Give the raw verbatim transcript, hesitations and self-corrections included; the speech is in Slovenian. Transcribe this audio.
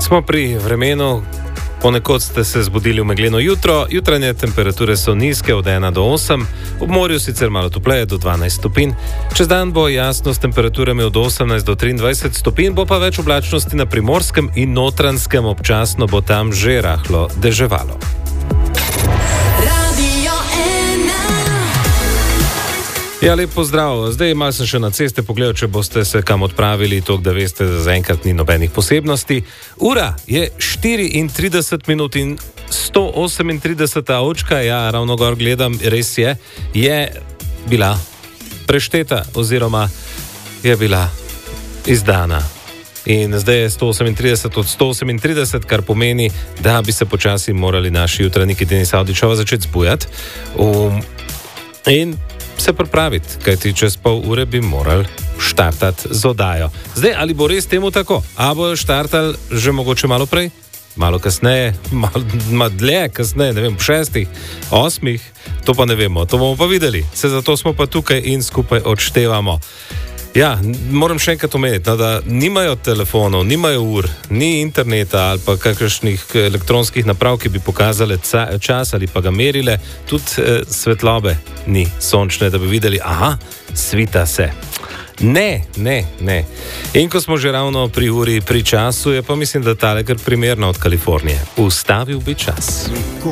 Smo pri vremenu, ponekod ste se zbudili v megleno jutro, jutranje temperature so nizke od ena do osem, ob morju sicer malo topleje do dvanajst stopinj, čez dan bo jasno s temperaturami od osemnajst do triindvajset stopinj, bo pa več oblačnosti na Primorskem in Notranjskem, občasno bo tam že rahlo deževalo. Ja, lep pozdrav. Zdaj malo sem še na ceste pogledal, če boste se kam odpravili, to, da veste, da zaenkrat ni nobenih posebnosti. Ura je štiriintrideset minut in sto osemintrideseta očka, ja, ravno gor gledam, res je, je bila prešteta oziroma je bila izdana. In zdaj je sto osemintrideset od sto osemintrideset, kar pomeni, da bi se počasi morali naši jutranjiki Denis Avdićeva začeti zbujati. Um, in se pripraviti, kajti čez pol ure bi morali štartati z oddajo. Zdaj, ali bo res temu tako? A bo štartali že mogoče malo prej? Malo kasneje? Malo, malo dlje kasneje? Ne vem, po šestih, osmih? To pa ne vemo, to bomo pa videli. Se zato smo pa tukaj in skupaj odštevamo. Ja, moram še enkrat omeniti, no, da nimajo telefonov, nimajo ur, ni interneta ali pa kakršnih elektronskih naprav, ki bi pokazale čas ali pa ga merile, tudi eh, svetlobe ni sončne, da bi videli, aha, svita se. Ne, ne, ne. In ko smo že ravno pri uri, pri času, je pa mislim, da tale kar primerno od Kalifornije. Ustavil bi čas.